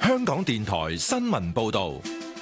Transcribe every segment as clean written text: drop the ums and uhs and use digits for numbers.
香港電台新聞報道。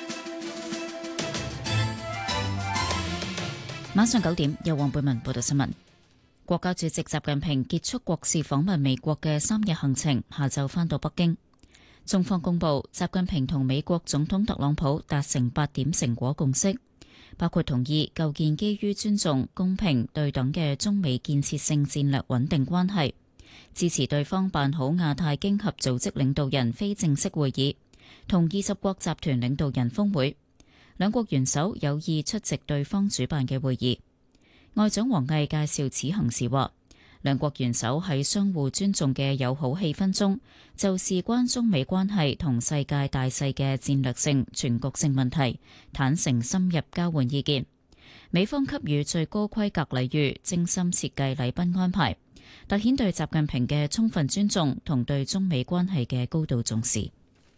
晚上9點，由黃貝文報道新聞。國家主席習近平結束國事訪問美國嘅3日行程，下晝返到北京。中方公布，習近平同美國總統特朗普達成8點成果共識，包括同意構建基於尊重、公平、對等嘅中美建設性戰略穩定關係，支持對方辦好亞太經合組織領導人非正式會議同20國集團領導人峰會。兩國元首有意出席對方主辦嘅會議。外長王毅介紹此行時話，兩國元首喺相互尊重嘅友好氣氛中，就事關中美關係同世界大勢嘅戰略性、全局性問題，坦誠深入交換意見。美方給予最高規格禮遇，精心設計禮賓安排，凸顯對習近平嘅充分尊重同對中美關係嘅高度重視。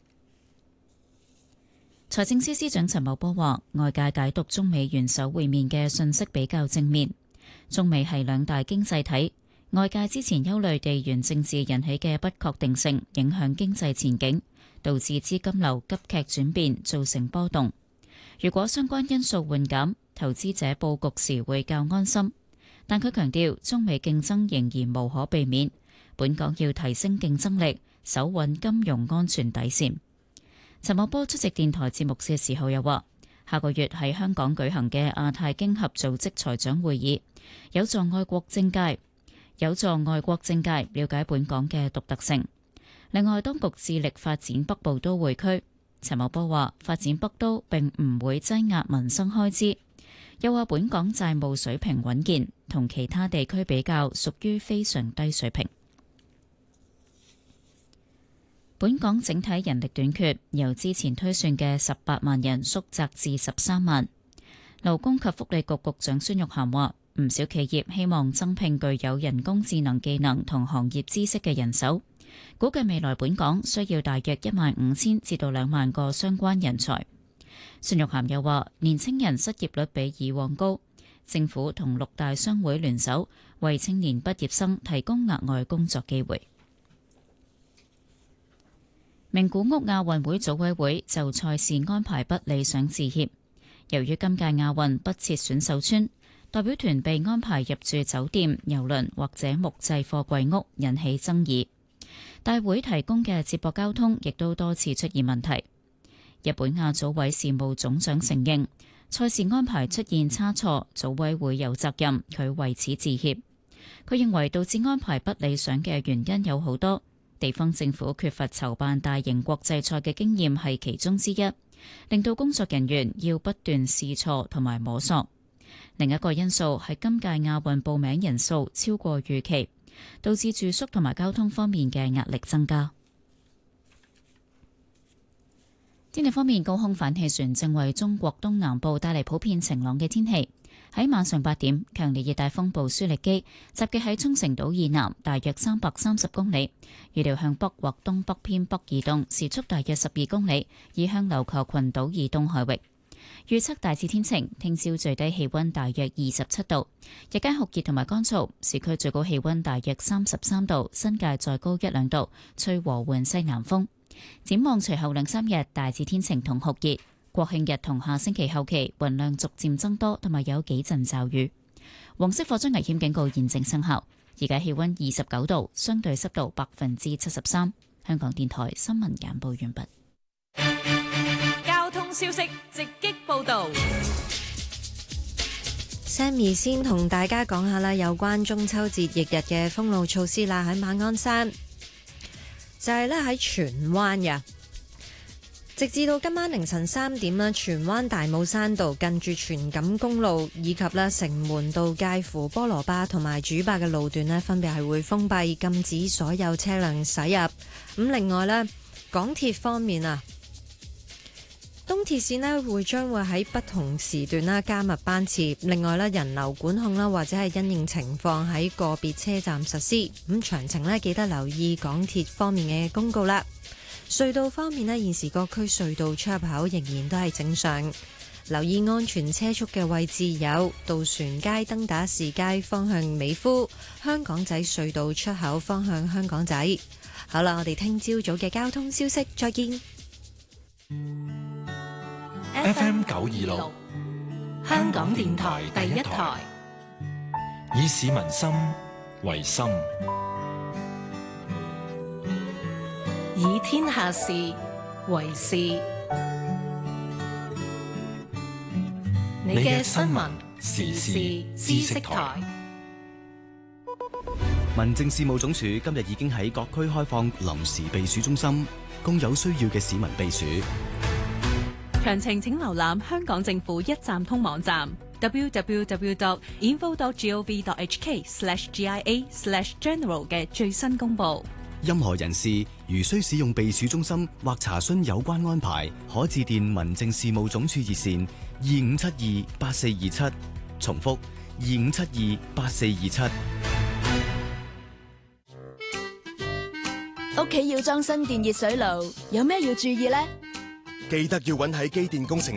財政司司長陳茂波話，外界解讀中美元首會面嘅信息比較正面。中美係兩大經濟體，外界之前憂慮地緣政治引起嘅不確定性影響經濟前景，導致資金流急劇轉變，造成波動。如果相關因素緩減，投資者佈局時會較安心。但佢強調，中美競爭仍然無可避免，本港要提升競爭力，守穩金融安全底線。陳茂波出席電台節目嘅時候又話，下個月喺香港舉行嘅亞太經合組織財長會議，有助外國政界了解本港嘅獨特性。另外，當局致力發展北部都會區。陳茂波話，發展北都並唔會擠壓民生開支，又話本港債務水平穩健，同其他地區比較屬於非常低水平。本港整體人力短缺，由之前推算嘅18萬人縮窄至13萬。勞工及福利局局長孫玉菡話，唔少企業希望增聘具有人工智能技能同行業知識嘅人手，估計未來本港需要大約15000至到2萬個相關人才。孫玉菡又話，年輕人失業率比以往高，政府同6大商會聯手，為青年畢業生提供額外工作機會。名古屋亞運會組委會就賽事安排不理想致歉，由於今屆亞運不設選手村，代表團被安排入住酒店、郵輪或者木製貨櫃屋，引起爭議。大會提供嘅接駁交通亦都多次出現問題。日本亞組委事務總長承認賽事安排出現差錯，組委會有責任，佢為此致歉。佢認為導致安排不理想嘅原因有好多。地方政府缺乏籌辦大型國際賽嘅經驗係其中之一，令到工作人員要不斷試錯同埋摸索。另一個因素係今屆亞運報名人數超過預期，導致住宿同埋交通方面嘅壓力增加。天氣方面，高空反氣旋正為中國東南部帶嚟普遍晴朗嘅天氣。喺晚上8點，強烈熱帶風暴舒力基集結喺沖繩島以南大約330公里，預料向北或東北偏北移動，時速大約12公里，移向琉球群島以東海域。預測大致天晴，聽朝最低氣溫大約27度，日間酷熱同埋乾燥，市區最高氣溫大約33度，新界再高1-2度，吹和緩西南風。展望隨後2-3日大致天晴同酷熱。國慶日同下星期後期雲量逐漸增多，同埋有幾陣驟雨。黃色火災危險警告現正生效。而家氣溫29度，相對濕度73%。香港電台新聞簡報完畢。 交通消息直擊報道。 Sammy 先同大家講下啦，有關中秋節翌日嘅封路措施啦。喺馬鞍山就係咧喺荃灣嘅。直至到今晚凌晨3點啦，荃灣大帽山道近住荃錦公路以及咧城門道介乎菠蘿巴同埋主壩嘅路段咧，分別係會封閉，禁止所有車輛駛入。咁另外咧，港鐵方面啊，東鐵線咧將會喺不同時段啦加密班次。另外咧，人流管控啦或者係因應情況喺個別車站實施。咁詳情咧記得留意港鐵方面嘅公告啦。隧道方面咧，現時各區隧道出入口仍然都係正常。留意安全車速嘅位置有渡船街、登打士街方向美孚、香港仔隧道出口方向香港仔。好啦，我哋聽朝早嘅交通消息，再見。 FM 926香港電台第一台，以市民心為心， 以天下事為事。你嘅新聞時事知識台。 民政事務總署今日已經喺各區開放臨時避暑中心，供有需要嘅市民避暑。 詳情請瀏覽香港政府一站通網站 www.info.gov.hk/GIA/general 嘅最新公佈。 任何人士如需使用避暑中心或查詢有關安排，可致電民政事務總署熱線25728427，重複25728427。 屋企要裝新電熱水爐，有咩要注意呢？ 記得要揾喺機電工程